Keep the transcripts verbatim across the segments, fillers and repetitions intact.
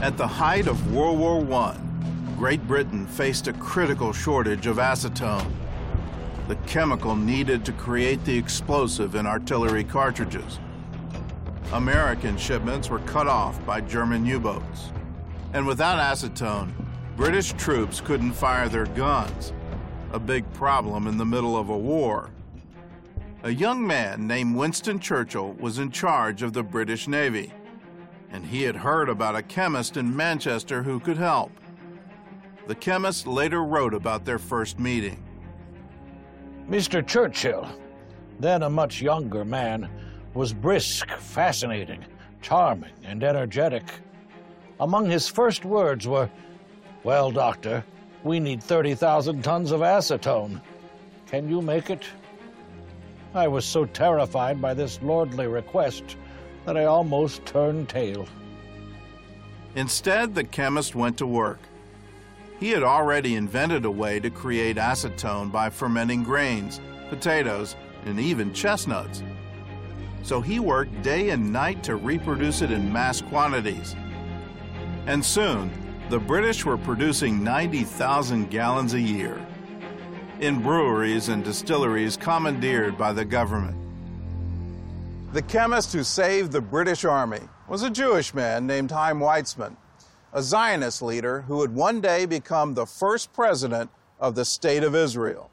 At the height of World War One, Great Britain faced a critical shortage of acetone, the chemical needed to create the explosive in artillery cartridges. American shipments were cut off by German U-boats. And without acetone, British troops couldn't fire their guns, a big problem in the middle of a war. A young man named Winston Churchill was in charge of the British Navy, and he had heard about a chemist in Manchester who could help. The chemist later wrote about their first meeting. Mister Churchill, then a much younger man, was brisk, fascinating, charming, and energetic. Among his first words were, "Well, doctor, we need thirty thousand tons of acetone. Can you make it?" I was so terrified by this lordly request that I almost turned tail. Instead, the chemist went to work. He had already invented a way to create acetone by fermenting grains, potatoes, and even chestnuts. So he worked day and night to reproduce it in mass quantities. And soon, the British were producing ninety thousand gallons a year in breweries and distilleries commandeered by the government. The chemist who saved the British Army was a Jewish man named Chaim Weizmann, a Zionist leader who would one day become the first president of the State of Israel.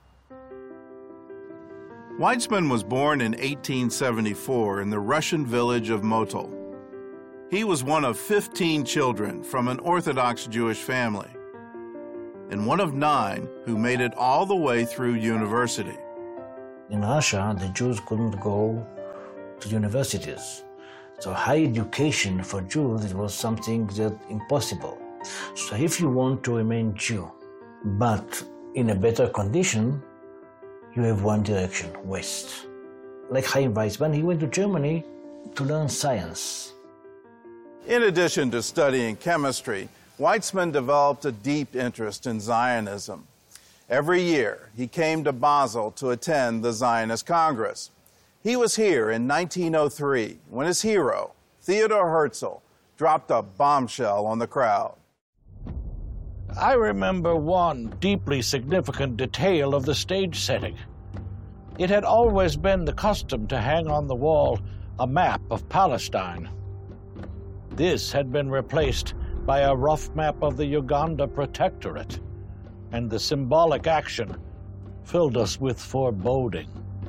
Weizmann was born in eighteen seventy-four in the Russian village of Motul. He was one of fifteen children from an Orthodox Jewish family, and one of nine who made it all the way through university. In Russia, the Jews couldn't go to universities. So high education for Jews, it was something that impossible. So if you want to remain Jew, but in a better condition, you have one direction, west. Like Chaim Weizmann, he went to Germany to learn science. In addition to studying chemistry, Weizmann developed a deep interest in Zionism. Every year, he came to Basel to attend the Zionist Congress. He was here in nineteen oh three when his hero, Theodor Herzl, dropped a bombshell on the crowd. I remember one deeply significant detail of the stage setting. It had always been the custom to hang on the wall a map of Palestine. This had been replaced by a rough map of the Uganda Protectorate, and the symbolic action filled us with foreboding.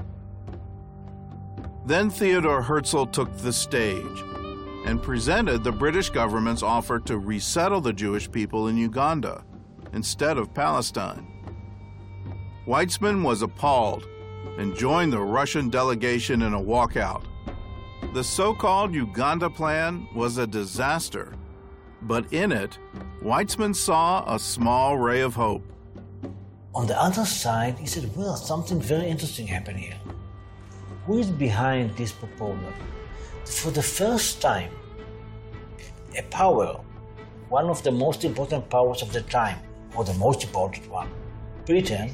Then Theodor Herzl took the stage and presented the British government's offer to resettle the Jewish people in Uganda instead of Palestine. Weizmann was appalled and joined the Russian delegation in a walkout. The so-called Uganda plan was a disaster, but in it, Weizmann saw a small ray of hope. On the other side, he said, well, something very interesting happened here. Who is behind this proposal? For the first time, a power, one of the most important powers of the time, or the most important one, Britain,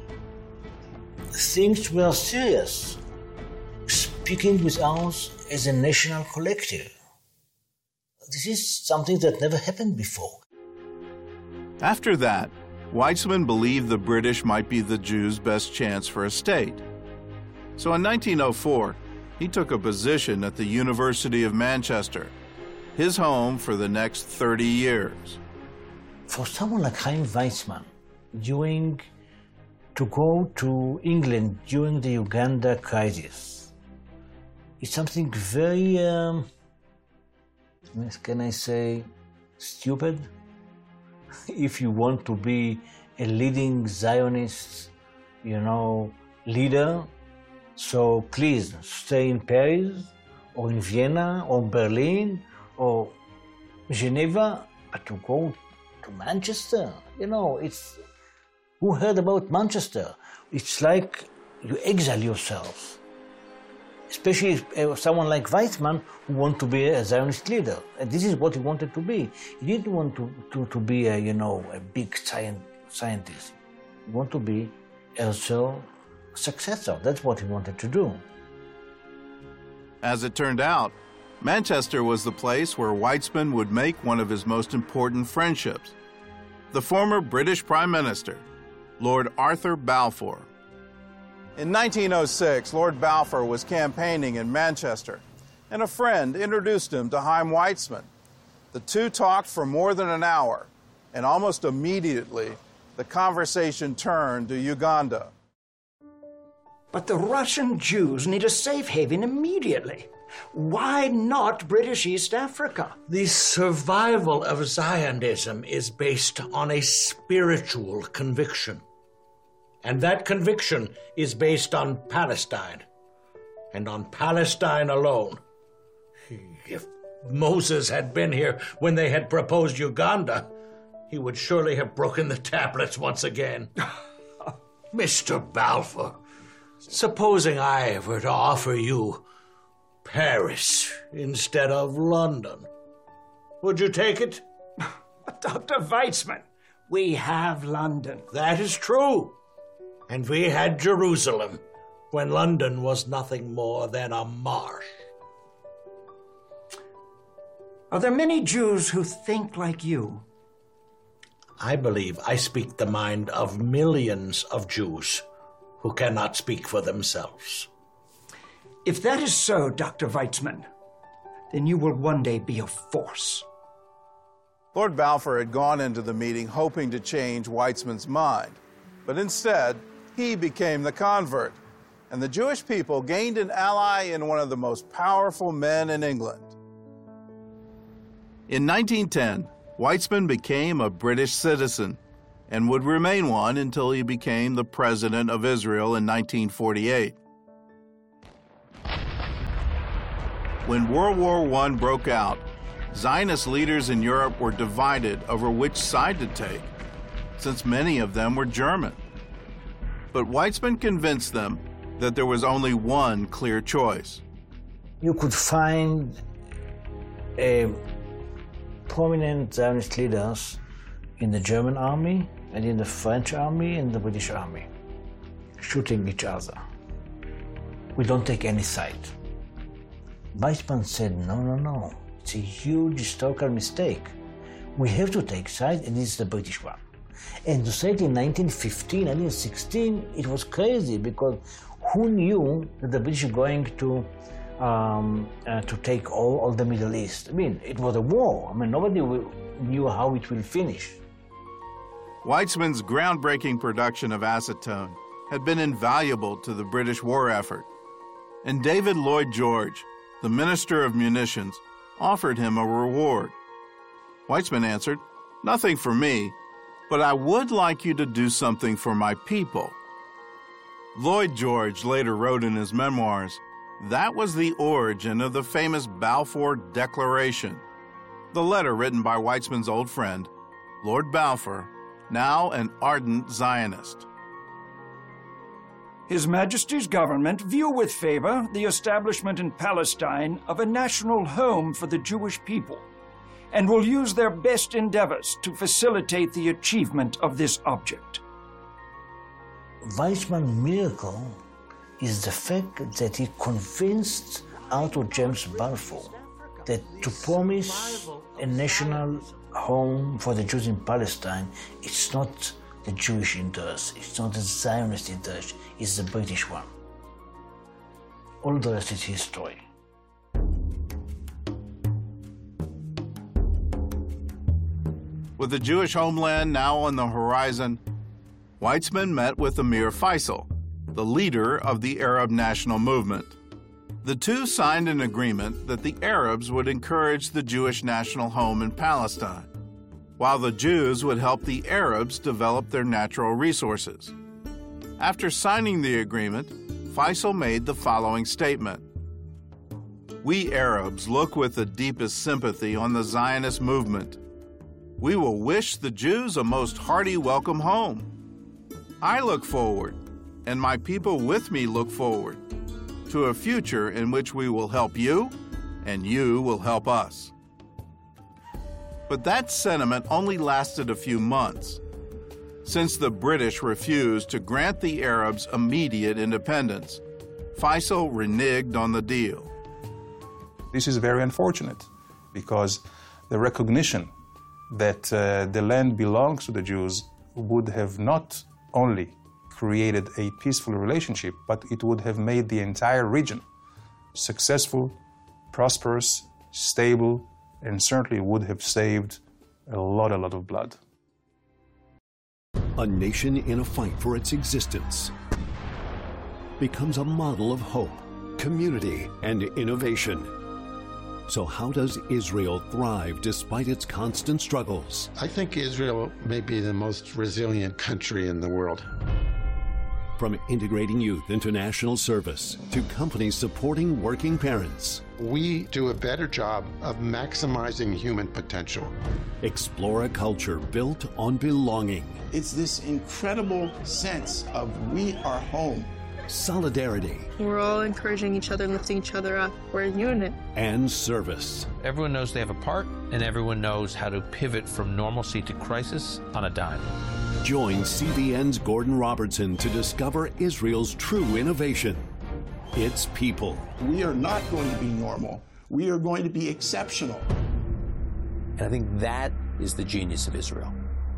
thinks we are serious, speaking with us as a national collective. This is something that never happened before. After that, Weizmann believed the British might be the Jews' best chance for a state. So in nineteen oh four, he took a position at the University of Manchester, his home for the next thirty years. For someone like Chaim Weizmann, during, to go to England during the Uganda crisis, is something very, um, can I say, stupid? If you want to be a leading Zionist, you know, leader, so please stay in Paris, or in Vienna, or Berlin, or Geneva, but to go to Manchester, you know, it's, who heard about Manchester? It's like you exile yourself, especially someone like Weizmann who wants to be a Zionist leader. And this is what he wanted to be. He didn't want to, to, to be a, you know, a big science, scientist. He wanted to be Herzl's successor. That's what he wanted to do. As it turned out, Manchester was the place where Weizmann would make one of his most important friendships, the former British Prime Minister, Lord Arthur Balfour. In nineteen oh six, Lord Balfour was campaigning in Manchester, and a friend introduced him to Chaim Weizmann. The two talked for more than an hour, and almost immediately, the conversation turned to Uganda. But the Russian Jews need a safe haven immediately. Why not British East Africa? The survival of Zionism is based on a spiritual conviction. And that conviction is based on Palestine, and on Palestine alone. If Moses had been here when they had proposed Uganda, he would surely have broken the tablets once again. Mister Balfour, supposing I were to offer you Paris instead of London, would you take it? But Doctor Weizmann, we have London. That is true. And we had Jerusalem when London was nothing more than a marsh. Are there many Jews who think like you? I believe I speak the mind of millions of Jews who cannot speak for themselves. If that is so, Doctor Weizmann, then you will one day be a force. Lord Balfour had gone into the meeting hoping to change Weizmann's mind, but instead, he became the convert, and the Jewish people gained an ally in one of the most powerful men in England. In nineteen ten, Weizmann became a British citizen and would remain one until he became the President of Israel in nineteen forty-eight. When World War One broke out, Zionist leaders in Europe were divided over which side to take, since many of them were German. But Weizmann convinced them that there was only one clear choice. You could find a prominent Zionist leaders in the German army and in the French army and the British army, shooting each other. We don't take any side. Weizmann said, no, no, no, it's a huge historical mistake. We have to take side, and it's the British one. And to say it in nineteen fifteen, nineteen sixteen, it was crazy, because who knew that the British were going to um, uh, to take all, all the Middle East? I mean, it was a war. I mean, nobody knew how it will finish. Weizmann's groundbreaking production of acetone had been invaluable to the British war effort, and David Lloyd George, the Minister of Munitions, offered him a reward. Weizmann answered, "Nothing for me, but I would like you to do something for my people." Lloyd George later wrote in his memoirs, that was the origin of the famous Balfour Declaration, the letter written by Weizmann's old friend, Lord Balfour, now an ardent Zionist. His Majesty's government view with favor the establishment in Palestine of a national home for the Jewish people, and will use their best endeavors to facilitate the achievement of this object. Weizmann's miracle is the fact that he convinced Arthur James Balfour that to promise a national home for the Jews in Palestine, it's not the Jewish interest, it's not the Zionist interest, it's the British one. All the rest is history. With the Jewish homeland now on the horizon, Weizmann met with Amir Faisal, the leader of the Arab National Movement. The two signed an agreement that the Arabs would encourage the Jewish national home in Palestine, while the Jews would help the Arabs develop their natural resources. After signing the agreement, Faisal made the following statement: "We Arabs look with the deepest sympathy on the Zionist movement. We will wish the Jews a most hearty welcome home. I look forward, and my people with me look forward, to a future in which we will help you, and you will help us." But that sentiment only lasted a few months, since the British refused to grant the Arabs immediate independence. Faisal reneged on the deal. This is very unfortunate because the recognition that uh, the land belongs to the Jews would have not only created a peaceful relationship, but it would have made the entire region successful, prosperous, stable, and certainly would have saved a lot, a lot of blood. A nation in a fight for its existence becomes a model of hope, community, and innovation. So how does Israel thrive despite its constant struggles? I think Israel may be the most resilient country in the world. From integrating youth into national service to companies supporting working parents. We do a better job of maximizing human potential. Explore a culture built on belonging. It's this incredible sense of we are home. Solidarity. We're all encouraging each other, lifting each other up. We're a unit. And service. Everyone knows they have a part, and everyone knows how to pivot from normalcy to crisis on a dime. Join C B N's Gordon Robertson to discover Israel's true innovation. Its people. We are not going to be normal. We are going to be exceptional. And I think that is the genius of Israel.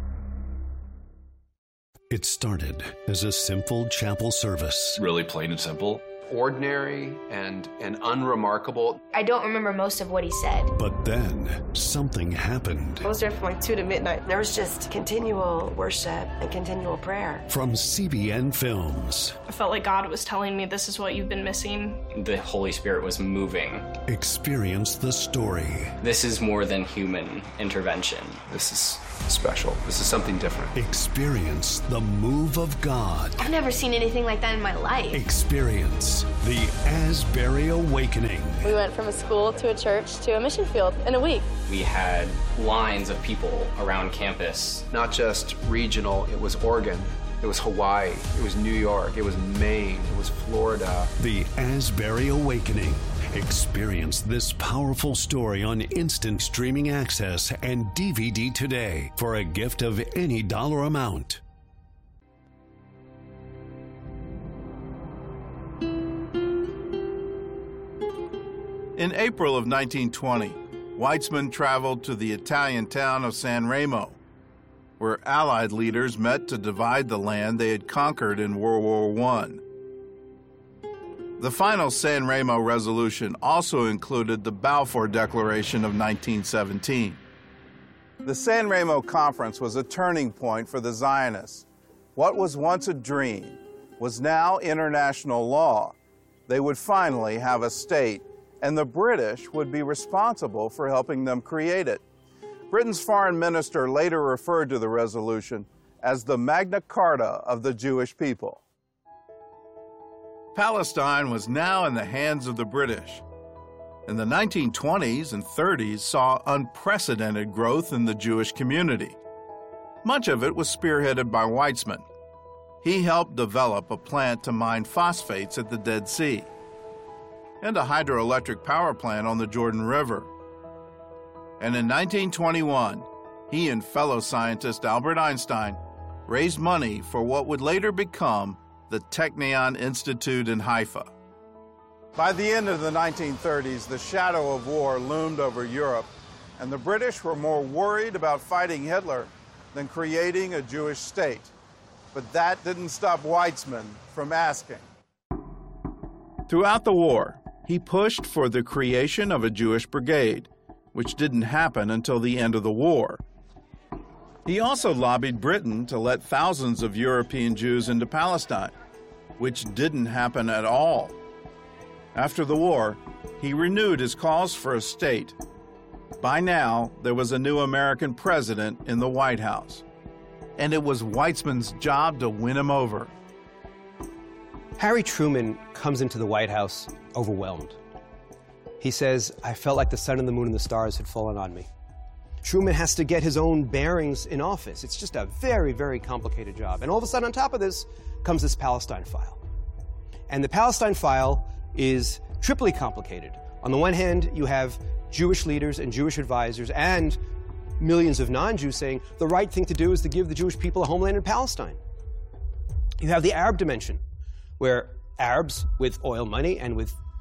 It started as a simple chapel service. Really plain and simple. Ordinary and, and unremarkable. I don't remember most of what he said. But then something happened. I was there from like two to midnight. There was just continual worship and continual prayer. From C B N Films. I felt like God was telling me this is what you've been missing. The Holy Spirit was moving. Experience the story. This is more than human intervention. This is special. This is something different. Experience the move of God. I've never seen anything like that in my life. Experience the Asbury Awakening. We went from a school to a church to a mission field in a week. We had lines of people around campus. Not just regional, it was Oregon, it was Hawaii, it was New York, it was Maine, it was Florida. The Asbury Awakening. Experience this powerful story on instant streaming access and D V D today for a gift of any dollar amount. In April of nineteen twenty, Weizmann traveled to the Italian town of San Remo, where Allied leaders met to divide the land they had conquered in World War One. The final San Remo resolution also included the Balfour Declaration of nineteen seventeen. The San Remo Conference was a turning point for the Zionists. What was once a dream was now international law. They would finally have a state, and the British would be responsible for helping them create it. Britain's foreign minister later referred to the resolution as the Magna Carta of the Jewish people. Palestine was now in the hands of the British, and the nineteen twenties and thirties saw unprecedented growth in the Jewish community. Much of it was spearheaded by Weizmann. He helped develop a plant to mine phosphates at the Dead Sea and a hydroelectric power plant on the Jordan River. And in nineteen twenty-one, he and fellow scientist Albert Einstein raised money for what would later become the Technion Institute in Haifa. By the end of the nineteen thirties, the shadow of war loomed over Europe, and the British were more worried about fighting Hitler than creating a Jewish state. But that didn't stop Weizmann from asking. Throughout the war, he pushed for the creation of a Jewish brigade, which didn't happen until the end of the war. He also lobbied Britain to let thousands of European Jews into Palestine, which didn't happen at all. After the war, he renewed his calls for a state. By now, there was a new American president in the White House, and it was Weizmann's job to win him over. Harry Truman comes into the White House overwhelmed. He says, "I felt like the sun and the moon and the stars had fallen on me." Truman has to get his own bearings in office. It's just a very, very complicated job. And all of a sudden, on top of this, comes this Palestine file. And the Palestine file is triply complicated. On the one hand, you have Jewish leaders and Jewish advisors and millions of non-Jews saying the right thing to do is to give the Jewish people a homeland in Palestine. You have the Arab dimension, where Arabs with oil money and with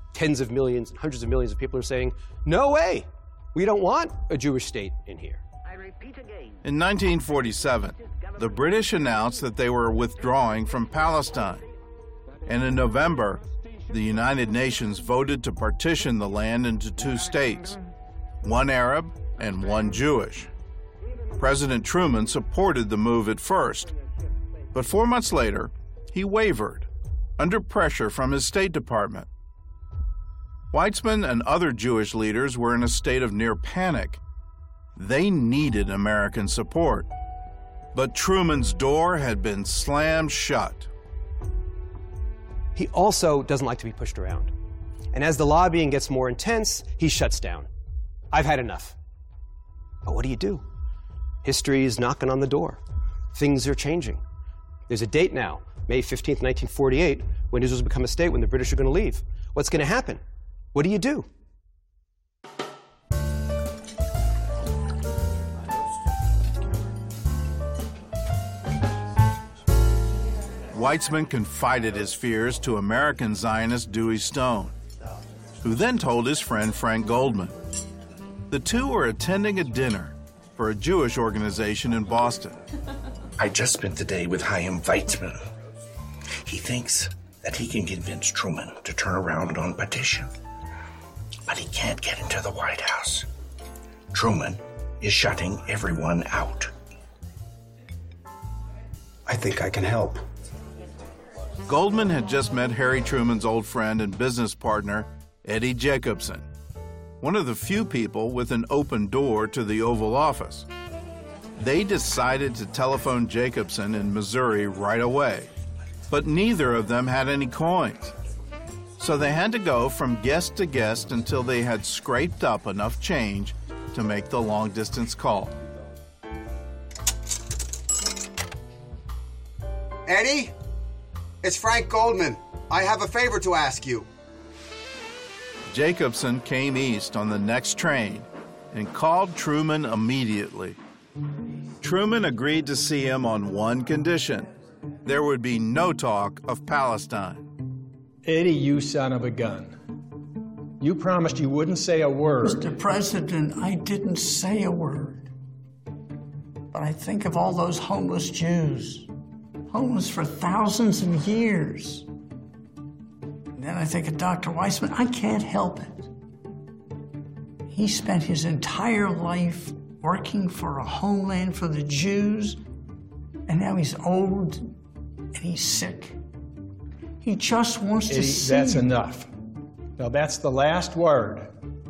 tens of millions, hundreds of millions of people are saying, no way, we don't want a Jewish state in here. In nineteen forty-seven, the British announced that they were withdrawing from Palestine. And in November, the United Nations voted to partition the land into two states, one Arab and one Jewish. President Truman supported the move at first, but four months later, he wavered, under pressure from his State Department. Weizmann and other Jewish leaders were in a state of near panic. They needed American support, but Truman's door had been slammed shut. He also doesn't like to be pushed around. And as the lobbying gets more intense, he shuts down. I've had enough. But what do you do? History is knocking on the door. Things are changing. There's a date now, May fifteenth, nineteen forty-eight, when Israel's become a state, when the British are going to leave. What's going to happen? What do you do? Weizmann confided his fears to American Zionist Dewey Stone, who then told his friend Frank Goldman. The two were attending a dinner for a Jewish organization in Boston. I just spent the day with Chaim Weizmann. He thinks that he can convince Truman to turn around on petition, but he can't get into the White House. Truman is shutting everyone out. I think I can help. Goldman had just met Harry Truman's old friend and business partner, Eddie Jacobson, one of the few people with an open door to the Oval Office. They decided to telephone Jacobson in Missouri right away, but neither of them had any coins. So they had to go from guest to guest until they had scraped up enough change to make the long-distance call. Eddie? It's Frank Goldman. I have a favor to ask you. Jacobson came east on the next train and called Truman immediately. Truman agreed to see him on one condition. There would be no talk of Palestine. Eddie, you son of a gun. You promised you wouldn't say a word. Mister President, I didn't say a word. But I think of all those homeless Jews. Homeless for thousands of years. And then I think of Doctor Weizmann. I can't help it. He spent his entire life working for a homeland for the Jews, and now he's old and he's sick. He just wants Eddie, to see. That's enough. Now that's the last word.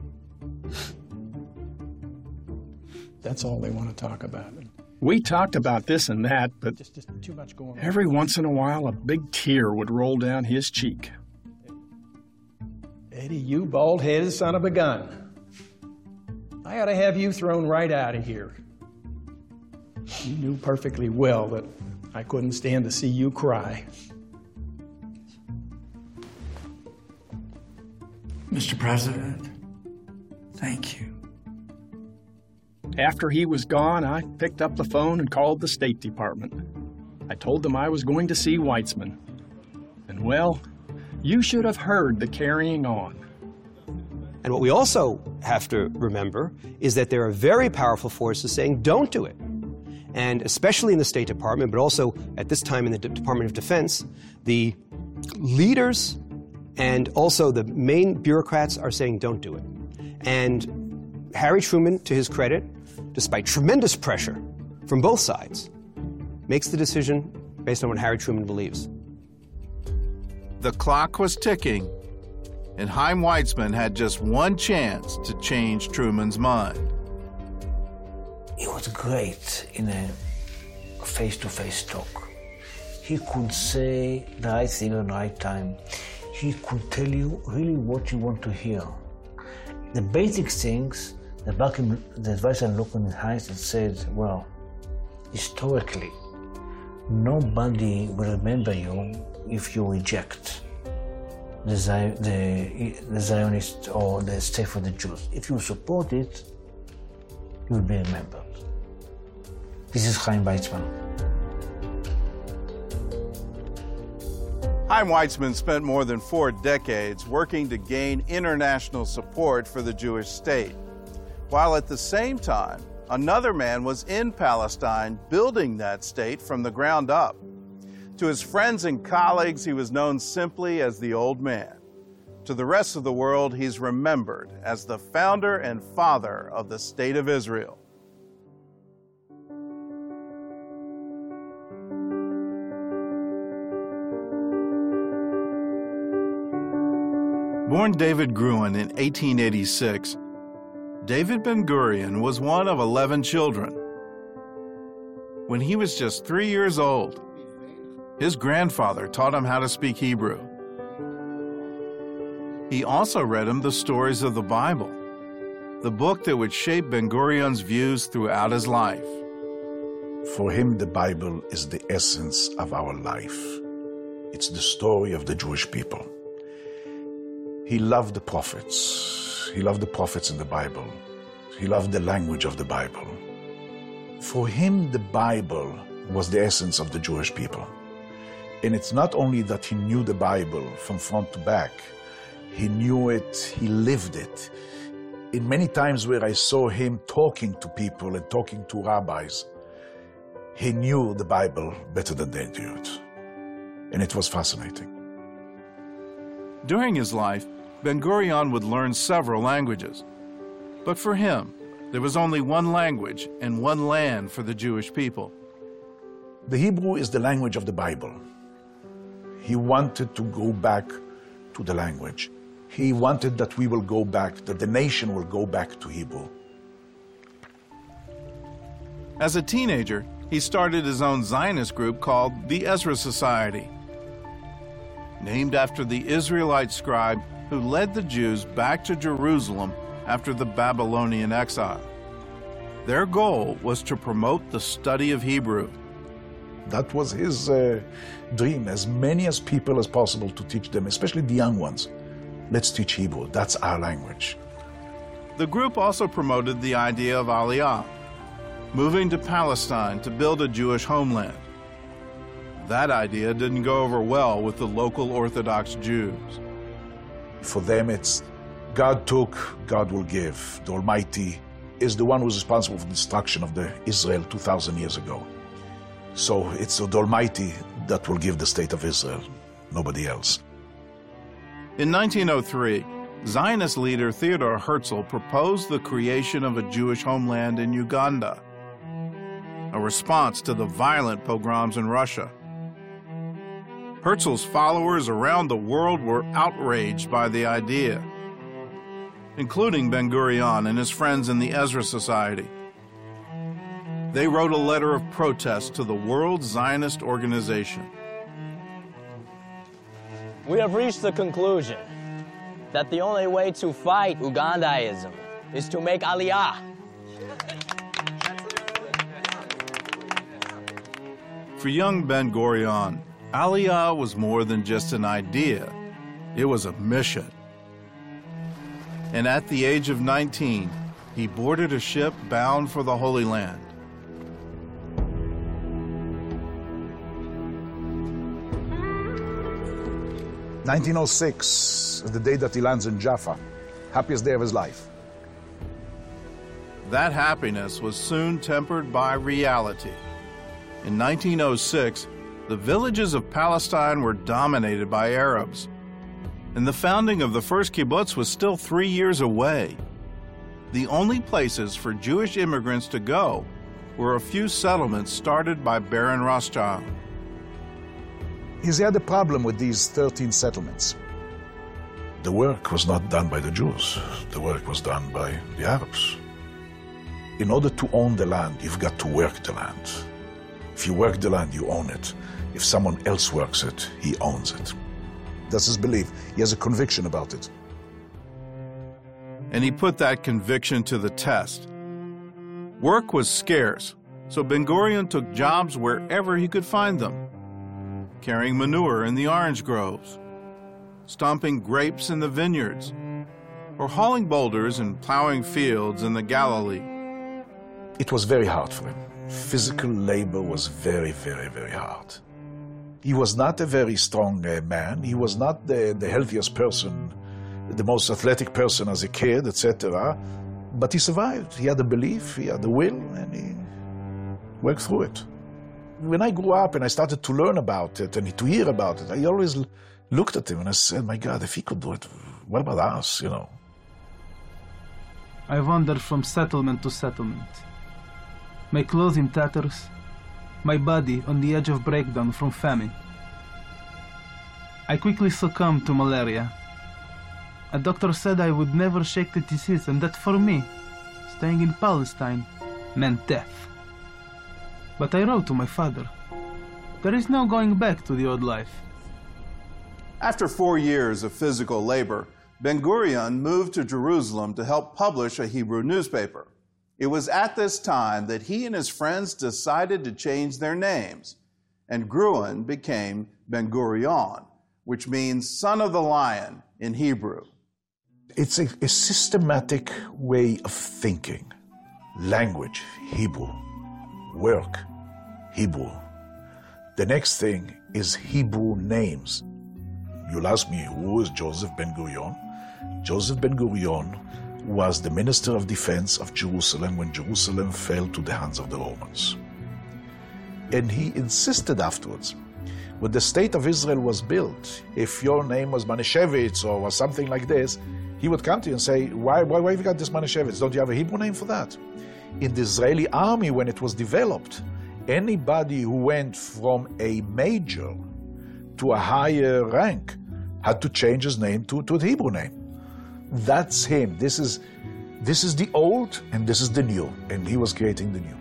That's all they want to talk about. We talked about this and that, but just, just too much going on. Every once in a while, a big tear would roll down his cheek. Eddie, you bald-headed son of a gun. I ought to have you thrown right out of here. You knew perfectly well that I couldn't stand to see you cry. Mister President, thank you. After he was gone, I picked up the phone and called the State Department. I told them I was going to see Weizmann. And well, you should have heard the carrying on. And what we also have to remember is that there are very powerful forces saying, don't do it. And especially in the State Department, but also at this time in the D- Department of Defense, the leaders and also the main bureaucrats are saying, don't do it. And Harry Truman, to his credit, despite tremendous pressure from both sides, makes the decision based on what Harry Truman believes. The clock was ticking, and Chaim Weizmann had just one chance to change Truman's mind. It was great in a face-to-face talk. He could say the right thing at the right time. He could tell you really what you want to hear. The basic things, the back the advisor looked in his eyes and said, well, historically, nobody will remember you if you reject the, the, the Zionist or the state for the Jews. If you support it, you will be remembered. This is Chaim Weizmann. Chaim Weizmann spent more than four decades working to gain international support for the Jewish state, while at the same time, another man was in Palestine building that state from the ground up. To his friends and colleagues, he was known simply as the Old Man. To the rest of the world, he's remembered as the founder and father of the State of Israel. Born David Gruen in eighteen eighty-six, David Ben-Gurion was one of eleven children. When he was just three years old, his grandfather taught him how to speak Hebrew. He also read him the stories of the Bible, the book that would shape Ben-Gurion's views throughout his life. For him, the Bible is the essence of our life. It's the story of the Jewish people. He loved the prophets. He loved the prophets in the Bible. He loved the language of the Bible. For him, the Bible was the essence of the Jewish people. And it's not only that he knew the Bible from front to back, he knew it, he lived it. In many times where I saw him talking to people and talking to rabbis, he knew the Bible better than they knew it. And it was fascinating. During his life, Ben-Gurion would learn several languages. But for him, there was only one language and one land for the Jewish people. The Hebrew is the language of the Bible. He wanted to go back to the language. He wanted that we will go back, that the nation will go back to Hebrew. As a teenager, he started his own Zionist group called the Ezra Society, named after the Israelite scribe who led the Jews back to Jerusalem after the Babylonian exile. Their goal was to promote the study of Hebrew. That was his uh, dream, as many as people as possible to teach them, especially the young ones. Let's teach Hebrew, that's our language. The group also promoted the idea of Aliyah, moving to Palestine to build a Jewish homeland. That idea didn't go over well with the local Orthodox Jews. For them, it's God took, God will give. The Almighty is the one who's responsible for the destruction of the Israel two thousand years ago. So it's the Almighty that will give the state of Israel, nobody else. In nineteen oh three, Zionist leader Theodor Herzl proposed the creation of a Jewish homeland in Uganda, a response to the violent pogroms in Russia. Herzl's followers around the world were outraged by the idea, including Ben-Gurion and his friends in the Ezra Society. They wrote a letter of protest to the World Zionist Organization. We have reached the conclusion that the only way to fight Ugandaism is to make Aliyah. For young Ben-Gurion, Aliyah was more than just an idea. It was a mission. And at the age of nineteen, he boarded a ship bound for the Holy Land. nineteen oh six is the day that he lands in Jaffa. Happiest day of his life. That happiness was soon tempered by reality. In nineteen oh six, the villages of Palestine were dominated by Arabs, and the founding of the first kibbutz was still three years away. The only places for Jewish immigrants to go were a few settlements started by Baron Rothschild. He had a problem with these thirteen settlements. The work was not done by the Jews. The work was done by the Arabs. In order to own the land, you've got to work the land. If you work the land, you own it. If someone else works it, he owns it. That's his belief. He has a conviction about it. And he put that conviction to the test. Work was scarce, so Ben-Gurion took jobs wherever he could find them. Carrying manure in the orange groves, stomping grapes in the vineyards, or hauling boulders and plowing fields in the Galilee. It was very hard for him. Physical labor was very, very, very hard. He was not a very strong uh, man. He was not the, the healthiest person, the most athletic person as a kid, et cetera. But he survived. He had a belief, he had the will, and he worked through it. When I grew up and I started to learn about it and to hear about it, I always looked at him and I said, my God, if he could do it, what about us, you know? I wandered from settlement to settlement. My clothes in tatters, my body on the edge of breakdown from famine. I quickly succumbed to malaria. A doctor said I would never shake the disease and that for me, staying in Palestine meant death. But I wrote to my father. There is no going back to the old life. After four years of physical labor, Ben-Gurion moved to Jerusalem to help publish a Hebrew newspaper. It was at this time that he and his friends decided to change their names, and Gruen became Ben-Gurion, which means son of the lion in Hebrew. It's a, a systematic way of thinking. Language, Hebrew. Work, Hebrew. The next thing is Hebrew names. You'll ask me, who is Joseph Ben-Gurion? Joseph Ben-Gurion was the Minister of Defense of Jerusalem when Jerusalem fell to the hands of the Romans. And he insisted afterwards, when the state of Israel was built, if your name was Manischewitz or was something like this, he would come to you and say, why, why, why have you got this Manischewitz? Don't you have a Hebrew name for that? In the Israeli army, when it was developed, anybody who went from a major to a higher rank had to change his name to, to a Hebrew name. That's him. This is, this is the old and this is the new, and he was creating the new.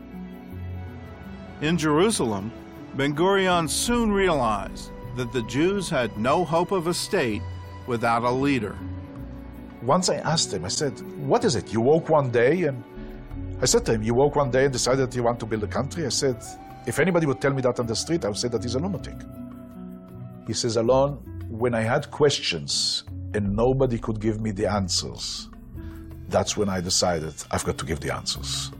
In Jerusalem, Ben-Gurion soon realized that the Jews had no hope of a state without a leader. Once I asked him, I said, what is it? You woke one day and I said to him, you woke one day and decided you want to build a country? I said, if anybody would tell me that on the street, I would say that he's a lunatic. He says, Alon, when I had questions and nobody could give me the answers, that's when I decided I've got to give the answers.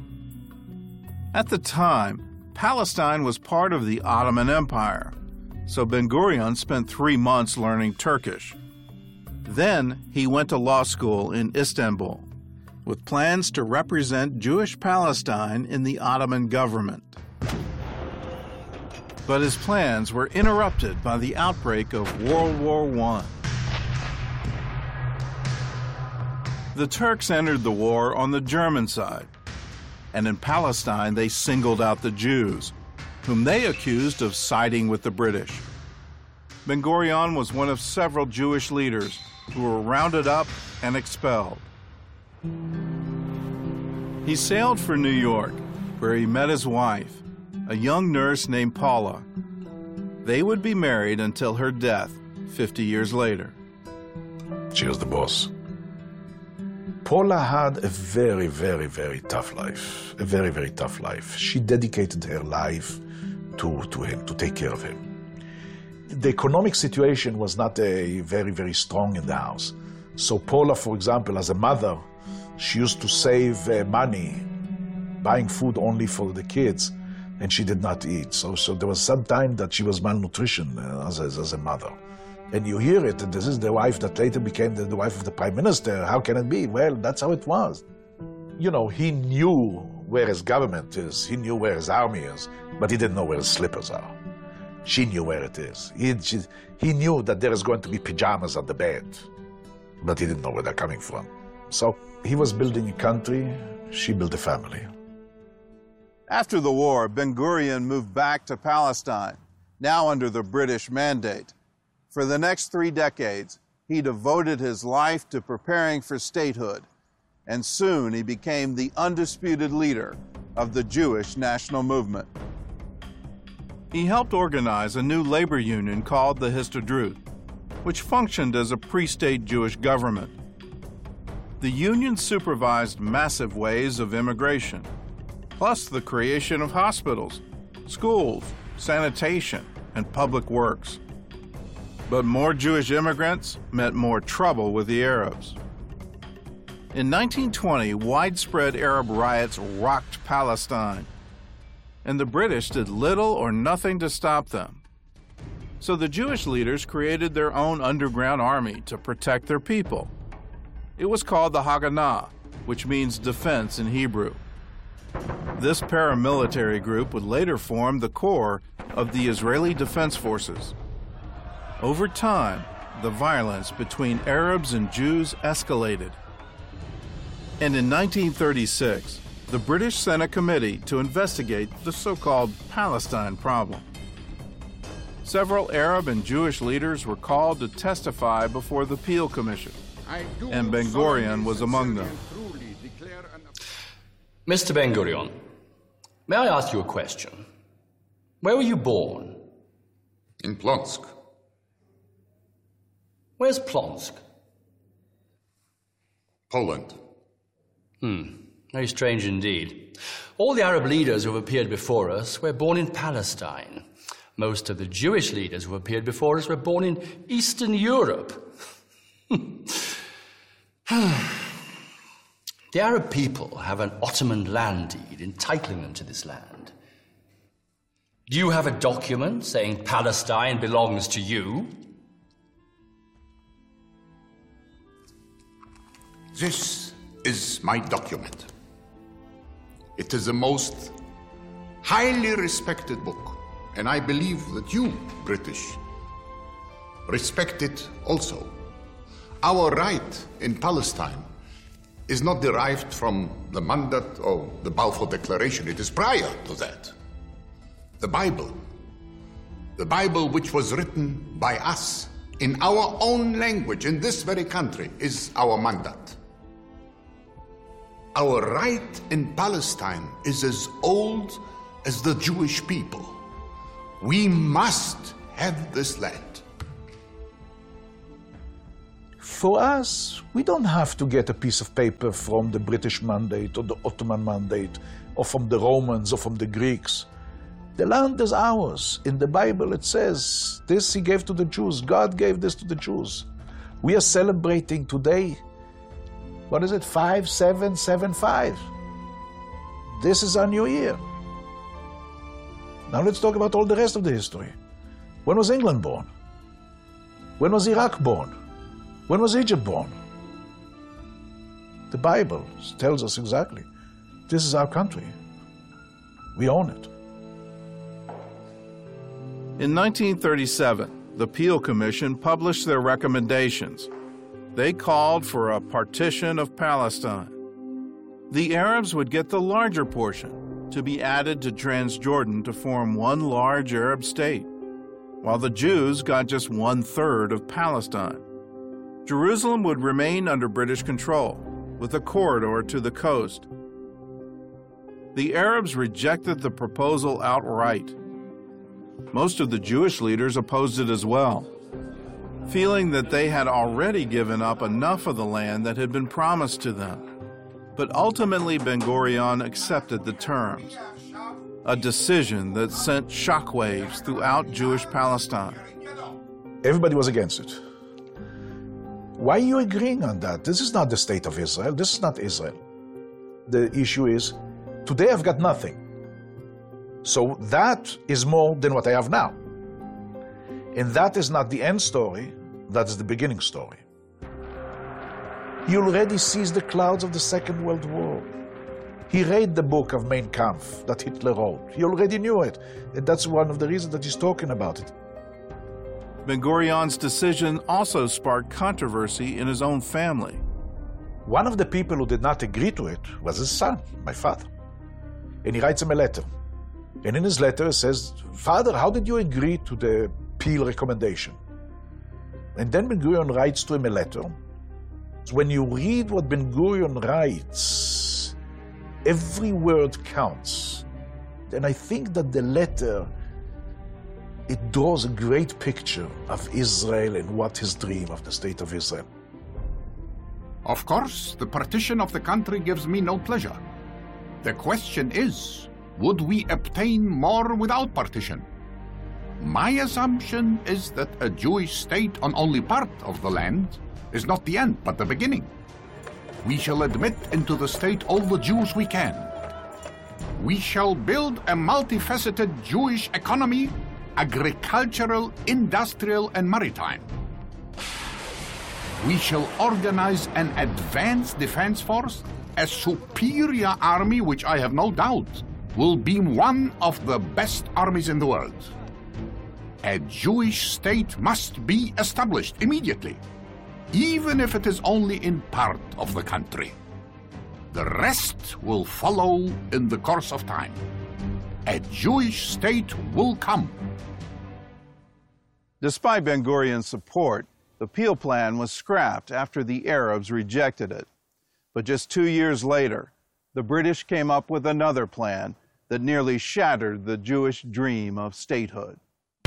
At the time, Palestine was part of the Ottoman Empire, so Ben-Gurion spent three months learning Turkish. Then he went to law school in Istanbul, with plans to represent Jewish Palestine in the Ottoman government. But his plans were interrupted by the outbreak of World War One. The Turks entered the war on the German side, and in Palestine they singled out the Jews, whom they accused of siding with the British. Ben-Gurion was one of several Jewish leaders who were rounded up and expelled. He sailed for New York, where he met his wife, a young nurse named Paula. They would be married until her death fifty years later. She was the boss. Paula had a very, very, very tough life. A very, very tough life. She dedicated her life to, to him, to take care of him. The economic situation was not a very, very strong in the house. So Paula, for example, as a mother, she used to save uh, money, buying food only for the kids, and she did not eat. So, so there was some time that she was malnutrition uh, as, a, as a mother. And you hear it, and this is the wife that later became the, the wife of the prime minister. How can it be? Well, that's how it was. You know, he knew where his government is, he knew where his army is, but he didn't know where his slippers are. She knew where it is. He, she, he knew that there is going to be pajamas on the bed, but he didn't know where they're coming from. So he was building a country, she built a family. After the war, Ben-Gurion moved back to Palestine, now under the British mandate. For the next three decades, he devoted his life to preparing for statehood, and soon he became the undisputed leader of the Jewish national movement. He helped organize a new labor union called the Histadrut, which functioned as a pre-state Jewish government. The union supervised massive waves of immigration, plus the creation of hospitals, schools, sanitation, and public works. But more Jewish immigrants meant more trouble with the Arabs. In nineteen twenty, widespread Arab riots rocked Palestine, and the British did little or nothing to stop them. So the Jewish leaders created their own underground army to protect their people. It was called the Haganah, which means defense in Hebrew. This paramilitary group would later form the core of the Israeli Defense Forces. Over time, the violence between Arabs and Jews escalated. And in nineteen thirty-six, the British sent a committee to investigate the so-called Palestine problem. Several Arab and Jewish leaders were called to testify before the Peel Commission, and Ben Gurion was among them. Mister Ben Gurion, may I ask you a question? Where were you born? In Plonsk. Where's Plonsk? Poland. Hmm, very strange indeed. All the Arab leaders who have appeared before us were born in Palestine. Most of the Jewish leaders who appeared before us were born in Eastern Europe. The Arab people have an Ottoman land deed entitling them to this land. Do you have a document saying Palestine belongs to you? This is my document. It is the most highly respected book, and I believe that you, British, respect it also. Our right in Palestine is not derived from the Mandat or the Balfour Declaration. It is prior to that. The Bible, the Bible which was written by us in our own language in this very country, is our Mandat. Our right in Palestine is as old as the Jewish people. We must have this land. For us, we don't have to get a piece of paper from the British Mandate or the Ottoman Mandate or from the Romans or from the Greeks. The land is ours. In the Bible it says, this he gave to the Jews. God gave this to the Jews. We are celebrating today, what is it, five, seven, seven, five. This is our new year. Now let's talk about all the rest of the history. When was England born? When was Iraq born? When was Egypt born? The Bible tells us exactly. This is our country. We own it. In nineteen thirty-seven, the Peel Commission published their recommendations. They called for a partition of Palestine. The Arabs would get the larger portion to be added to Transjordan to form one large Arab state, while the Jews got just one-third of Palestine. Jerusalem would remain under British control, with a corridor to the coast. The Arabs rejected the proposal outright. Most of the Jewish leaders opposed it as well, feeling that they had already given up enough of the land that had been promised to them. But ultimately, Ben Gurion accepted the terms, a decision that sent shockwaves throughout Jewish Palestine. Everybody was against it. Why are you agreeing on that? This is not the state of Israel. This is not Israel. The issue is, today I've got nothing. So that is more than what I have now. And that is not the end story, that is the beginning story. He already sees the clouds of the Second World War. He read the book of Mein Kampf that Hitler wrote. He already knew it. And that's one of the reasons that he's talking about it. Ben Gurion's decision also sparked controversy in his own family. One of the people who did not agree to it was his son, my father. And he writes him a letter. And in his letter, he says, Father, how did you agree to the Peel recommendation? And then Ben Gurion writes to him a letter. When you read what Ben Gurion writes, every word counts. And I think that the letter, it draws a great picture of Israel and what his dream of the state of Israel. Of course, the partition of the country gives me no pleasure. The question is, would we obtain more without partition? My assumption is that a Jewish state on only part of the land is not the end, but the beginning. We shall admit into the state all the Jews we can. We shall build a multifaceted Jewish economy agricultural, industrial, and maritime. We shall organize an advanced defense force, a superior army which I have no doubt will be one of the best armies in the world. A Jewish state must be established immediately, even if it is only in part of the country. The rest will follow in the course of time. A Jewish state will come. Despite Ben-Gurion's support, the Peel Plan was scrapped after the Arabs rejected it. But just two years later, the British came up with another plan that nearly shattered the Jewish dream of statehood.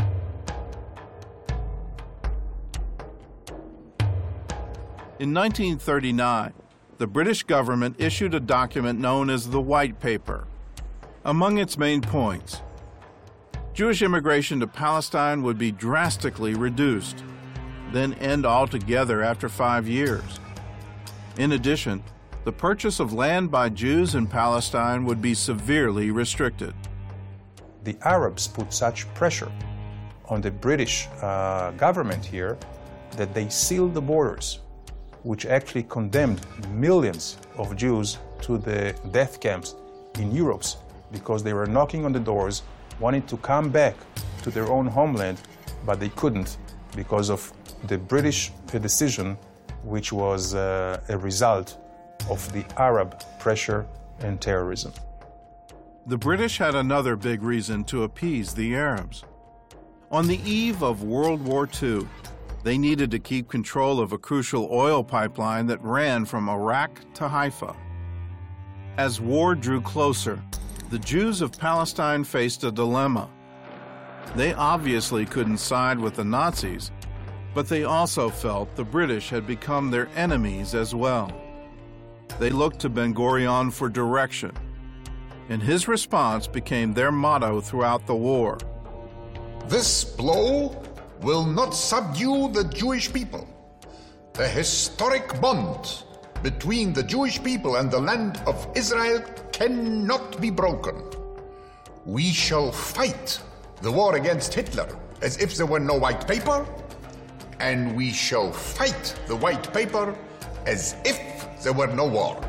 In nineteen thirty-nine, the British government issued a document known as the White Paper. Among its main points, Jewish immigration to Palestine would be drastically reduced, then end altogether after five years. In addition, the purchase of land by Jews in Palestine would be severely restricted. The Arabs put such pressure on the British uh, government here that they sealed the borders, which actually condemned millions of Jews to the death camps in Europe because they were knocking on the doors, wanting to come back to their own homeland, but they couldn't because of the British decision, which was uh, a result of the Arab pressure and terrorism. The British had another big reason to appease the Arabs. On the eve of World War Two, they needed to keep control of a crucial oil pipeline that ran from Iraq to Haifa. As war drew closer, the Jews of Palestine faced a dilemma. They obviously couldn't side with the Nazis, but they also felt the British had become their enemies as well. They looked to Ben-Gurion for direction, and his response became their motto throughout the war. This blow will not subdue the Jewish people. The historic bond between the Jewish people and the land of Israel cannot be broken. We shall fight the war against Hitler as if there were no white paper, and we shall fight the white paper as if there were no war.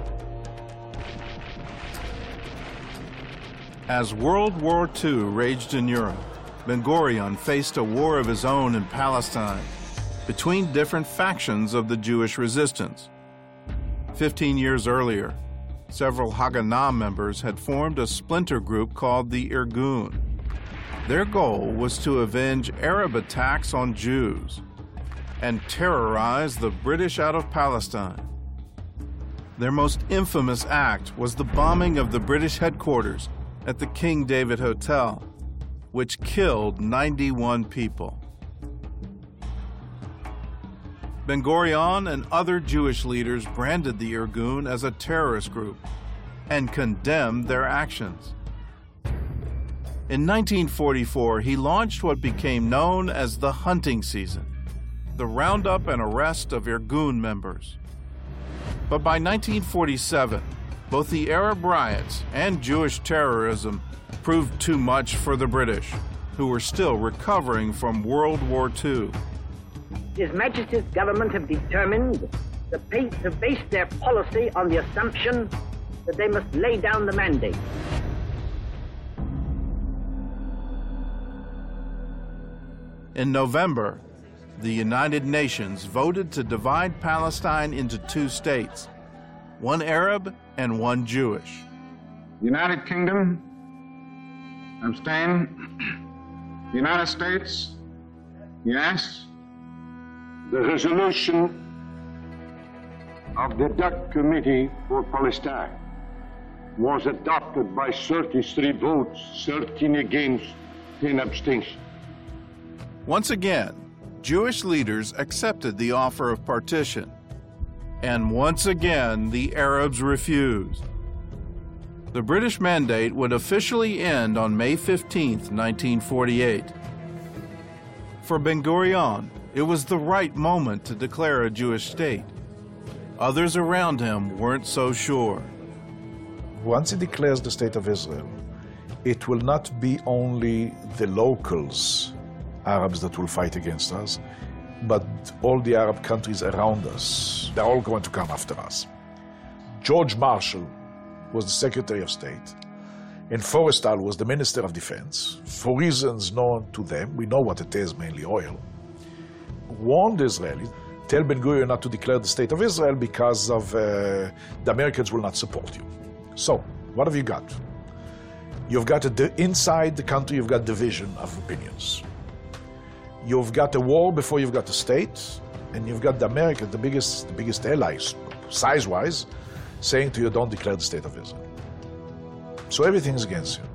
As World War Two raged in Europe, Ben-Gurion faced a war of his own in Palestine between different factions of the Jewish resistance. Fifteen years earlier, several Haganah members had formed a splinter group called the Irgun. Their goal was to avenge Arab attacks on Jews and terrorize the British out of Palestine. Their most infamous act was the bombing of the British headquarters at the King David Hotel, which killed ninety-one people. Ben-Gurion and other Jewish leaders branded the Irgun as a terrorist group and condemned their actions. In nineteen forty-four, he launched what became known as the hunting season, the roundup and arrest of Irgun members. But by nineteen forty-seven, both the Arab riots and Jewish terrorism proved too much for the British, who were still recovering from World War Two. His Majesty's government have determined to base their policy on the assumption that they must lay down the mandate. In November, the United Nations voted to divide Palestine into two states, one Arab and one Jewish. United Kingdom, abstain. United States, yes. The resolution of the D U C Committee for Palestine was adopted by thirty-three votes, thirteen against, ten abstentions. Once again, Jewish leaders accepted the offer of partition, and once again the Arabs refused. The British mandate would officially end on May fifteenth, nineteen forty-eight. For Ben-Gurion, it was the right moment to declare a Jewish state. Others around him weren't so sure. Once he declares the State of Israel, it will not be only the locals, Arabs, that will fight against us, but all the Arab countries around us. They're all going to come after us. George Marshall was the Secretary of State, and Forrestal was the Minister of Defense, for reasons known to them, we know what it is, mainly oil, warned the Israelis, tell Ben-Gurion not to declare the State of Israel because of uh, the Americans will not support you. So, what have you got? You've got, a, inside the country, you've got division of opinions. You've got a war before you've got a state, and you've got the Americans, the biggest, the biggest allies, size-wise, saying to you, don't declare the State of Israel. So everything's against you.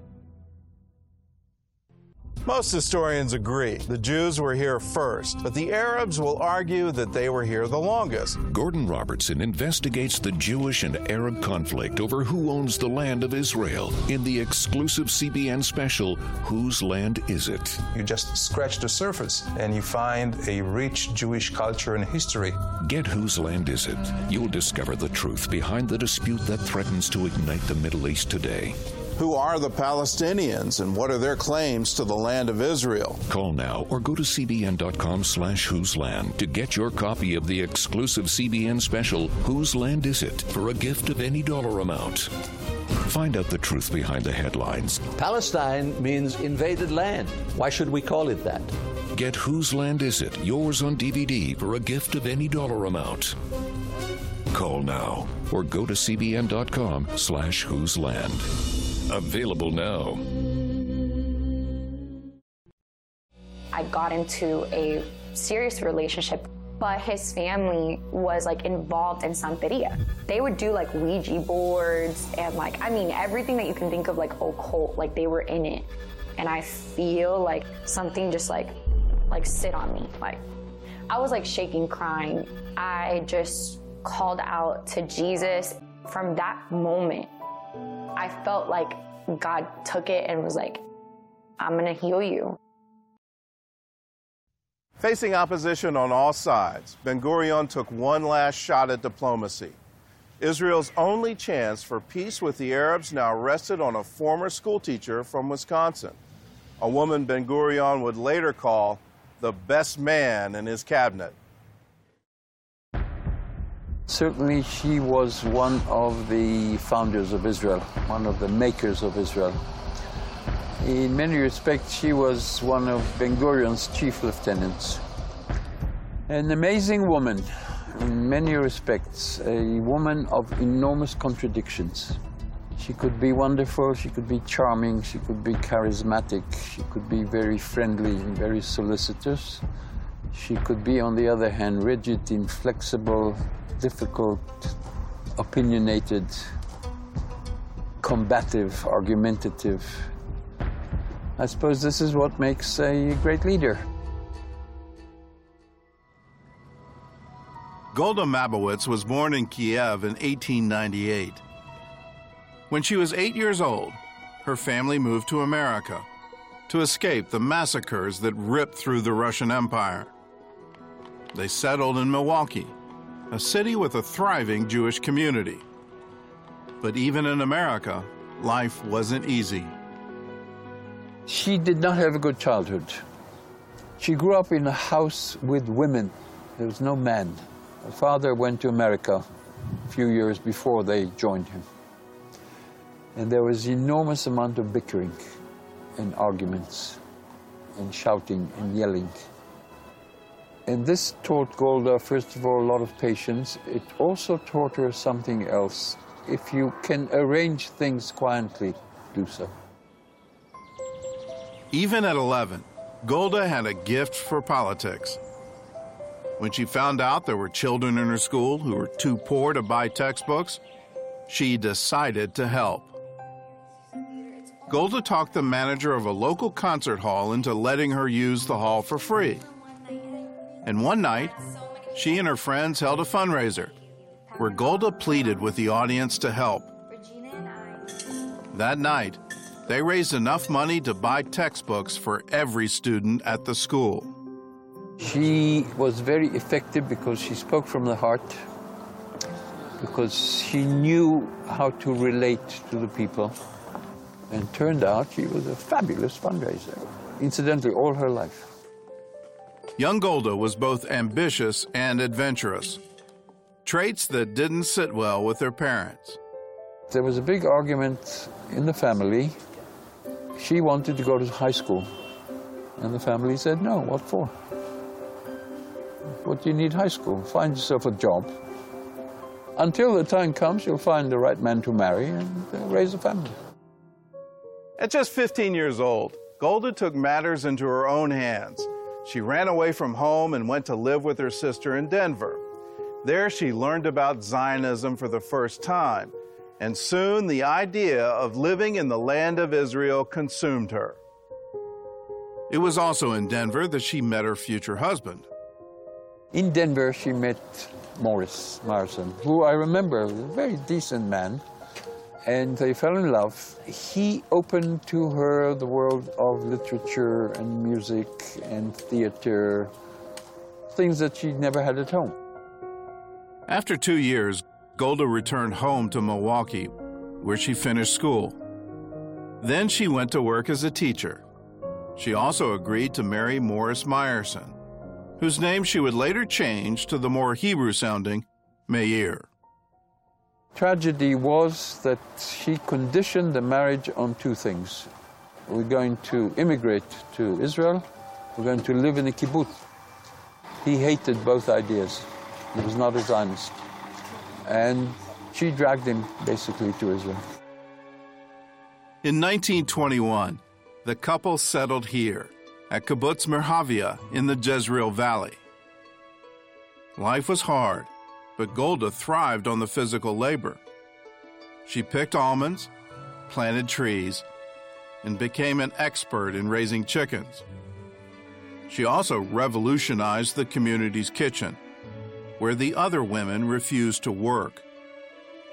Most historians agree the Jews were here first, but the Arabs will argue that they were here the longest. Gordon Robertson investigates the Jewish and Arab conflict over who owns the land of Israel in the exclusive C B N special, Whose Land Is It? You just scratch the surface and you find a rich Jewish culture and history. Get Whose Land Is It? You'll discover the truth behind the dispute that threatens to ignite the Middle East today. Who are the Palestinians and what are their claims to the land of Israel? Call now or go to cbn.com slash whose land to get your copy of the exclusive C B N special, Whose Land Is It? For a gift of any dollar amount. Find out the truth behind the headlines. Palestine means invaded land. Why should we call it that? Get Whose Land Is It? Yours on D V D for a gift of any dollar amount. Call now or go to cbn.com slash whose land. Available now. I got into a serious relationship, but his family was like involved in Santeria. They would do like Ouija boards and like, I mean, everything that you can think of like occult, like they were in it. And I feel like something just like, like sit on me. Like I was like shaking, crying. I just called out to Jesus. From that moment, I felt like God took it and was like, I'm gonna heal you. Facing opposition on all sides, Ben-Gurion took one last shot at diplomacy. Israel's only chance for peace with the Arabs now rested on a former schoolteacher from Wisconsin, a woman Ben-Gurion would later call the best man in his cabinet. Certainly, she was one of the founders of Israel, one of the makers of Israel. In many respects, she was one of Ben-Gurion's chief lieutenants. An amazing woman, in many respects, a woman of enormous contradictions. She could be wonderful, she could be charming, she could be charismatic, she could be very friendly and very solicitous. She could be, on the other hand, rigid, inflexible, difficult, opinionated, combative, argumentative. I suppose this is what makes a great leader. Golda Mabowitz was born in Kiev in eighteen ninety-eight. When she was eight years old, her family moved to America to escape the massacres that ripped through the Russian Empire. They settled in Milwaukee, a city with a thriving Jewish community. But even in America, life wasn't easy. She did not have a good childhood. She grew up in a house with women. There was no man. Her father went to America a few years before they joined him. And there was enormous amount of bickering and arguments and shouting and yelling. And this taught Golda, first of all, a lot of patience. It also taught her something else. If you can arrange things quietly, do so. Even at eleven, Golda had a gift for politics. When she found out there were children in her school who were too poor to buy textbooks, she decided to help. Golda talked the manager of a local concert hall into letting her use the hall for free. And one night, she and her friends held a fundraiser where Golda pleaded with the audience to help. That night, they raised enough money to buy textbooks for every student at the school. She was very effective because she spoke from the heart, because she knew how to relate to the people. And turned out she was a fabulous fundraiser, incidentally, all her life. Young Golda was both ambitious and adventurous, traits that didn't sit well with her parents. There was a big argument in the family. She wanted to go to high school, and the family said, no, what for? What do you need high school? Find yourself a job. Until the time comes, you'll find the right man to marry and uh, raise a family. At just fifteen years old, Golda took matters into her own hands. She ran away from home and went to live with her sister in Denver. There she learned about Zionism for the first time, and soon the idea of living in the land of Israel consumed her. It was also in Denver that she met her future husband. In Denver, she met Morris Myerson, who I remember was a very decent man, and they fell in love. He opened to her the world of literature and music and theater, things that she'd never had at home. After two years, Golda returned home to Milwaukee, where she finished school. Then she went to work as a teacher. She also agreed to marry Morris Myerson, whose name she would later change to the more Hebrew-sounding Meir. Tragedy was that she conditioned the marriage on two things. We're going to immigrate to Israel, we're going to live in a kibbutz. He hated both ideas. He was not a Zionist. And she dragged him basically to Israel. In nineteen twenty-one, the couple settled here at Kibbutz Merhavia in the Jezreel Valley. Life was hard, but Golda thrived on the physical labor. She picked almonds, planted trees, and became an expert in raising chickens. She also revolutionized the community's kitchen, where the other women refused to work.